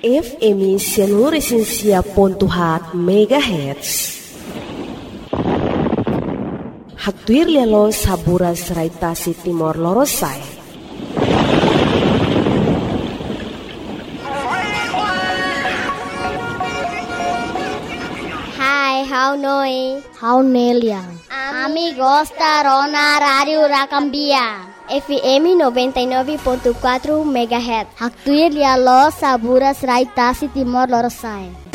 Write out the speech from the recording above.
FM 106.7 MHz. Haktuir lialo saburas raitasi Timor Lorosai. Hai, how noi? How neliang? Amigos da Rona Radio Rakambia. FM 99.4 MHz. Haktuir lialo saburas raitasi Timor Lorosai.